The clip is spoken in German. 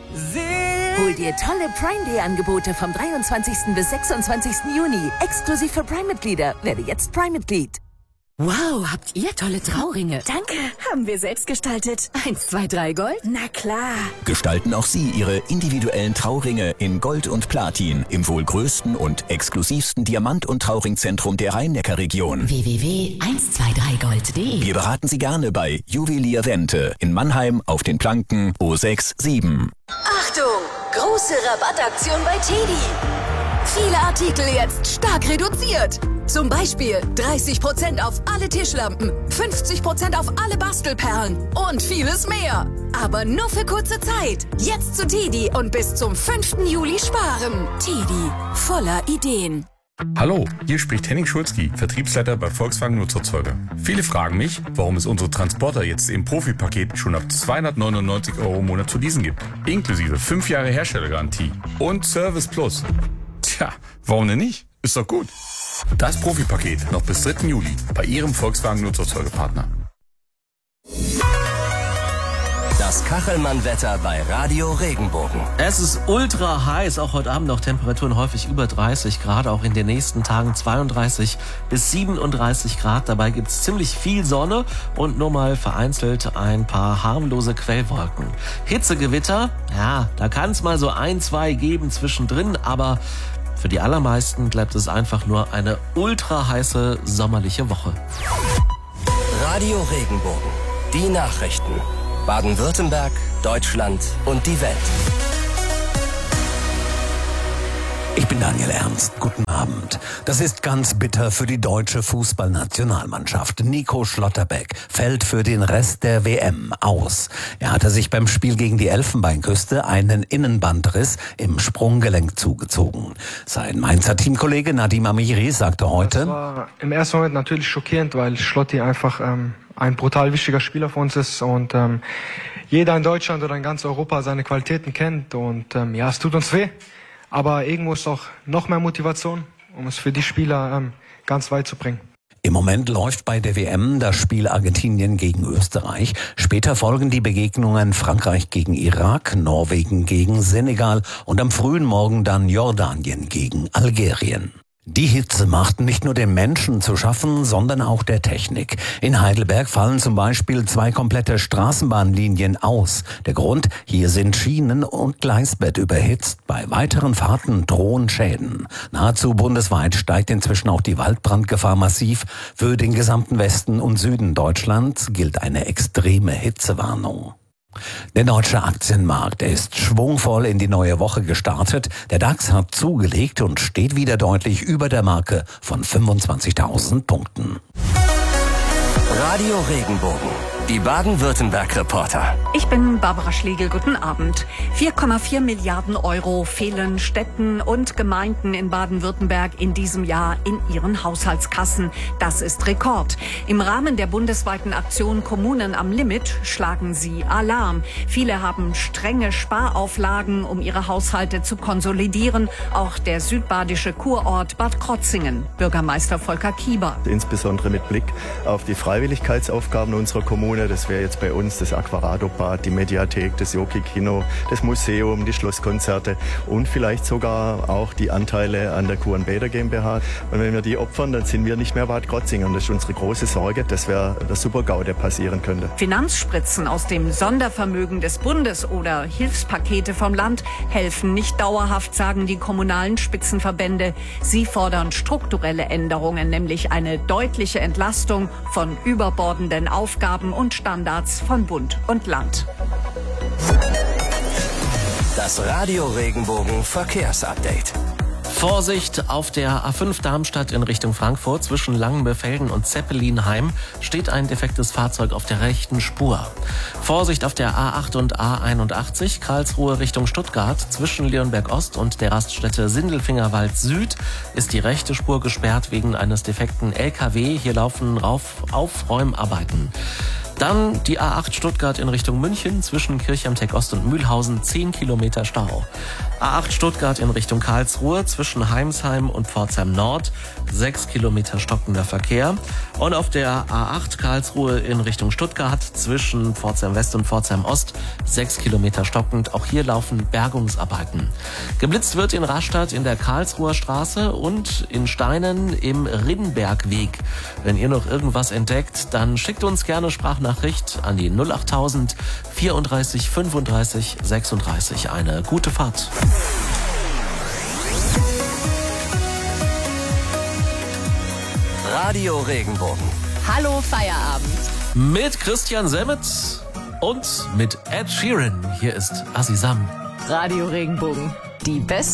Hol dir tolle Prime-Day-Angebote vom 23. bis 26. Juni. Exklusiv für Prime-Mitglieder. Werde jetzt Prime-Mitglied. Wow, habt ihr tolle Trauringe. Danke, haben wir selbst gestaltet. 1, 2, 3 Gold? Na klar. Gestalten auch Sie Ihre individuellen Trauringe in Gold und Platin im wohl größten und exklusivsten Diamant- und Trauringzentrum der Rhein-Neckar-Region. www.123gold.de. Wir beraten Sie gerne bei Juwelier Wente in Mannheim auf den Planken O6-7. Achtung! Große Rabattaktion bei TEDi. Viele Artikel jetzt stark reduziert. Zum Beispiel 30% auf alle Tischlampen, 50% auf alle Bastelperlen und vieles mehr. Aber nur für kurze Zeit. Jetzt zu TEDi und bis zum 5. Juli sparen. TEDi, voller Ideen. Hallo, hier spricht Henning Schulzki, Vertriebsleiter bei Volkswagen Nutzerzeuger. Viele fragen mich, warum es unsere Transporter jetzt im Profipaket schon ab 299 € im Monat zu leasen gibt. Inklusive 5 Jahre Herstellergarantie und Service Plus. Tja, warum denn nicht? Ist doch gut. Das Profipaket noch bis 3. Juli bei Ihrem Volkswagen Nutzerzeugerpartner. Das Kachelmann-Wetter bei Radio Regenbogen. Es ist ultra heiß, auch heute Abend noch Temperaturen häufig über 30 Grad, auch in den nächsten Tagen 32 bis 37 Grad. Dabei gibt's ziemlich viel Sonne und nur mal vereinzelt ein paar harmlose Quellwolken. Hitzegewitter, ja, da kann es mal so 1, 2 geben zwischendrin, aber für die allermeisten bleibt es einfach nur eine ultra heiße sommerliche Woche. Radio Regenbogen, die Nachrichten. Baden-Württemberg, Deutschland und die Welt. Ich bin Daniel Ernst. Guten Abend. Das ist ganz bitter für die deutsche Fußballnationalmannschaft. Nico Schlotterbeck fällt für den Rest der WM aus. Er hatte sich beim Spiel gegen die Elfenbeinküste einen Innenbandriss im Sprunggelenk zugezogen. Sein Mainzer Teamkollege Nadim Amiri sagte heute: Das war im ersten Moment natürlich schockierend, weil Schlotti einfach ein brutal wichtiger Spieler für uns ist und jeder in Deutschland oder in ganz Europa seine Qualitäten kennt und ja, es tut uns weh, aber irgendwo ist auch noch mehr Motivation, um es für die Spieler ganz weit zu bringen. Im Moment läuft bei der WM das Spiel Argentinien gegen Österreich. Später folgen die Begegnungen Frankreich gegen Irak, Norwegen gegen Senegal und am frühen Morgen dann Jordanien gegen Algerien. Die Hitze macht nicht nur den Menschen zu schaffen, sondern auch der Technik. In Heidelberg fallen zum Beispiel 2 komplette Straßenbahnlinien aus. Der Grund: hier sind Schienen und Gleisbett überhitzt. Bei weiteren Fahrten drohen Schäden. Nahezu bundesweit steigt inzwischen auch die Waldbrandgefahr massiv. Für den gesamten Westen und Süden Deutschlands gilt eine extreme Hitzewarnung. Der deutsche Aktienmarkt ist schwungvoll in die neue Woche gestartet. Der DAX hat zugelegt und steht wieder deutlich über der Marke von 25.000 Punkten. Radio Regenbogen, die Baden-Württemberg-Reporter. Ich bin Barbara Schlegel, guten Abend. 4,4 Milliarden € fehlen Städten und Gemeinden in Baden-Württemberg in diesem Jahr in ihren Haushaltskassen. Das ist Rekord. Im Rahmen der bundesweiten Aktion Kommunen am Limit schlagen sie Alarm. Viele haben strenge Sparauflagen, um ihre Haushalte zu konsolidieren. Auch der südbadische Kurort Bad Krotzingen. Bürgermeister Volker Kieber. Insbesondere mit Blick auf die Freiwilligkeitsaufgaben unserer Kommune. Das wäre jetzt bei uns das Aquarado-Bad, die Mediathek, das Jockey-Kino, das Museum, die Schlosskonzerte und vielleicht sogar auch die Anteile an der Kurenbäder GmbH. Und wenn wir die opfern, dann sind wir nicht mehr Bad Krotzingen. Das ist unsere große Sorge. Das wäre der Super-GAU, der passieren könnte. Finanzspritzen aus dem Sondervermögen des Bundes oder Hilfspakete vom Land helfen nicht dauerhaft, sagen die kommunalen Spitzenverbände. Sie fordern strukturelle Änderungen, nämlich eine deutliche Entlastung von überbordenden Aufgaben und Standards von Bund und Land. Das Radio Regenbogen Verkehrsupdate. Vorsicht, auf der A5 Darmstadt in Richtung Frankfurt zwischen Langenbefelden und Zeppelinheim steht ein defektes Fahrzeug auf der rechten Spur. Vorsicht auf der A8 und A81 Karlsruhe Richtung Stuttgart zwischen Leonberg Ost und der Raststätte Sindelfingerwald Süd ist die rechte Spur gesperrt wegen eines defekten LKW. Hier laufen Aufräumarbeiten. Dann die A8 Stuttgart in Richtung München zwischen Kirch am Teck Ost und Mühlhausen, 10 Kilometer Stau. A8 Stuttgart in Richtung Karlsruhe zwischen Heimsheim und Pforzheim Nord, 6 Kilometer stockender Verkehr. Und auf der A8 Karlsruhe in Richtung Stuttgart zwischen Pforzheim West und Pforzheim Ost, 6 Kilometer stockend. Auch hier laufen Bergungsarbeiten. Geblitzt wird in Rastatt in der Karlsruher Straße und in Steinen im Riddenbergweg. Wenn ihr noch irgendwas entdeckt, dann schickt uns gerne Sprachnachricht an die 08000 34 35 36. Eine gute Fahrt. Radio Regenbogen. Hallo Feierabend. Mit Christian Semmet und mit Ed Sheeran. Hier ist Azizam. Radio Regenbogen. Die beste